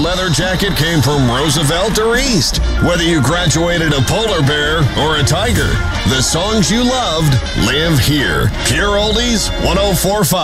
leather jacket came from Roosevelt or East. Whether you graduated a polar bear or a tiger, the songs you loved live here. Pure Oldies 104.5.